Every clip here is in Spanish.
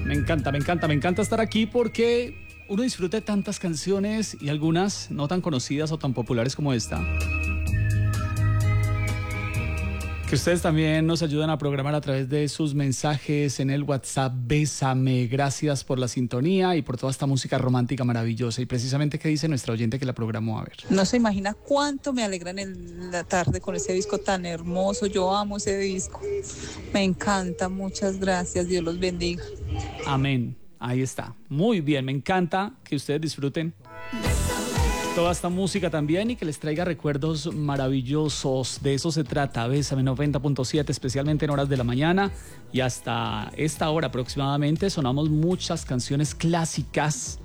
Me encanta estar aquí porque uno disfruta de tantas canciones y algunas no tan conocidas o tan populares como esta. Que ustedes también nos ayudan a programar a través de sus mensajes en el WhatsApp Bésame. Gracias por la sintonía y por toda esta música romántica maravillosa. Y precisamente, ¿qué dice nuestra oyente que la programó? A ver. No se imagina cuánto me alegran en la tarde con ese disco tan hermoso. Yo amo ese disco. Me encanta. Muchas gracias. Dios los bendiga. Amén. Ahí está. Muy bien. Me encanta que ustedes disfruten toda esta música también y que les traiga recuerdos maravillosos. De eso se trata Bésame 90.7, especialmente en horas de la mañana y hasta esta hora aproximadamente sonamos muchas canciones clásicas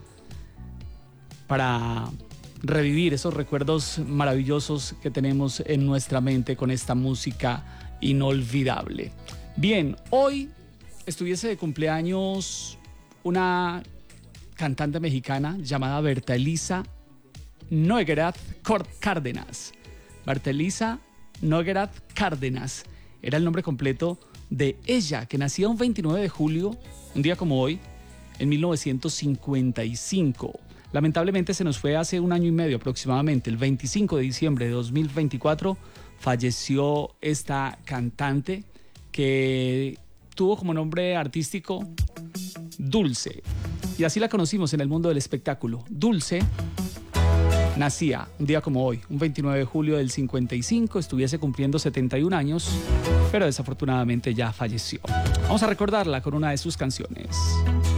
para revivir esos recuerdos maravillosos que tenemos en nuestra mente con esta música inolvidable. Bien, hoy estuviese de cumpleaños una cantante mexicana llamada Berta Elisa Noguerat Cárdenas. Berta Elisa Noguerat Cárdenas era el nombre completo de ella, que nacía un 29 de julio, un día como hoy, en 1955. Lamentablemente se nos fue hace un año y medio aproximadamente, el 25 de diciembre de 2024, falleció esta cantante que tuvo como nombre artístico Dulce. Y así la conocimos en el mundo del espectáculo. Dulce nacía un día como hoy, un 29 de julio del 55, estuviese cumpliendo 71 años, pero desafortunadamente ya falleció. Vamos a recordarla con una de sus canciones.